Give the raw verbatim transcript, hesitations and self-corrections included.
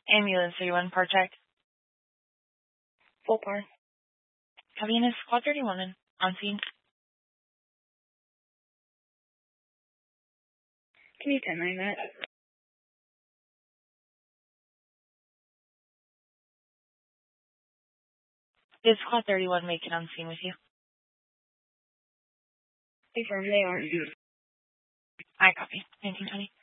Ambulance thirty-one, part check. Full par. Copying is Squad thirty-one and on scene. Can you ten nine that? Is Squad thirty-one make it on scene with you? Confirm they are. I copy. nineteen twenty.